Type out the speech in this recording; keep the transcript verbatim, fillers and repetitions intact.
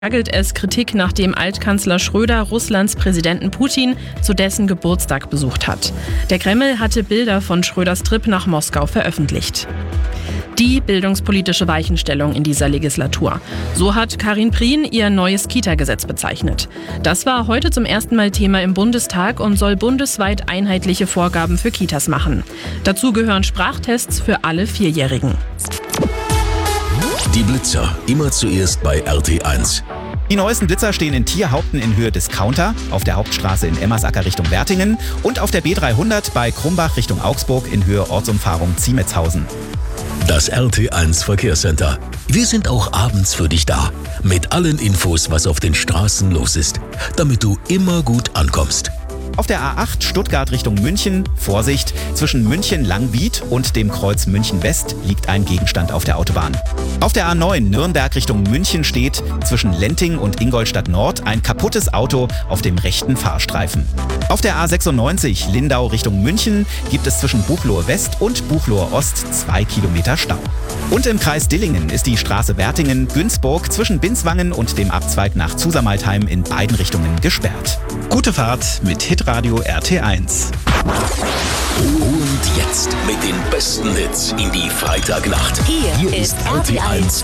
Hagelt es Kritik, nachdem Altkanzler Schröder Russlands Präsidenten Putin zu dessen Geburtstag besucht hat. Der Kreml hatte Bilder von Schröders Trip nach Moskau veröffentlicht. Die bildungspolitische Weichenstellung in dieser Legislatur. So hat Karin Prien ihr neues Kita-Gesetz bezeichnet. Das war heute zum ersten Mal Thema im Bundestag und soll bundesweit einheitliche Vorgaben für Kitas machen. Dazu gehören Sprachtests für alle Vierjährigen. Die Blitzer, immer zuerst bei R T eins. Die neuesten Blitzer stehen in Thierhaupten in Höhe Discounter, auf der Hauptstraße in Emmersacker Richtung Wertingen und auf der B dreihundert bei Krumbach Richtung Augsburg in Höhe Ortsumfahrung Ziemetzhausen. Das R T eins Verkehrscenter. Wir sind auch abends für dich da. Mit allen Infos, was auf den Straßen los ist, damit du immer gut ankommst. Auf der A acht Stuttgart Richtung München, Vorsicht, zwischen München-Langwied und dem Kreuz München-West liegt ein Gegenstand auf der Autobahn. Auf der A neun Nürnberg Richtung München steht zwischen Lenting und Ingolstadt Nord ein kaputtes Auto auf dem rechten Fahrstreifen. Auf der A sechsundneunzig Lindau Richtung München gibt es zwischen Buchloe West und Buchloe Ost zwei Kilometer Stau. Und im Kreis Dillingen ist die Straße Wertingen-Günzburg zwischen Binswangen und dem Abzweig nach Zusammaltheim in beiden Richtungen gesperrt. Gute Fahrt mit Hitradio R T eins. Und jetzt mit den besten Hits in die Freitagnacht. Hier, Hier ist R T eins